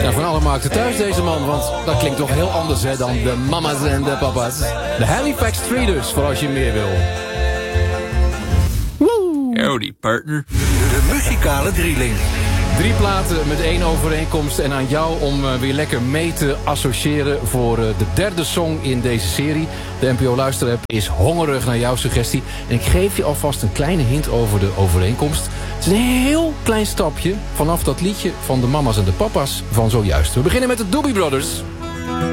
Ja, van alle markten thuis deze man, want dat klinkt toch heel anders hè, dan de mama's en de papa's. De Halifax 3 dus, voor als je meer wil. Woe! Howdy, partner. De muzikale drieling. 3 platen met 1 overeenkomst en aan jou om weer lekker mee te associëren voor de derde song in deze serie. De NPO Luisterapp is hongerig naar jouw suggestie. En ik geef je alvast een kleine hint over de overeenkomst. Het is een heel klein stapje vanaf dat liedje van de mama's en de papa's van zojuist. We beginnen met de Doobie Brothers.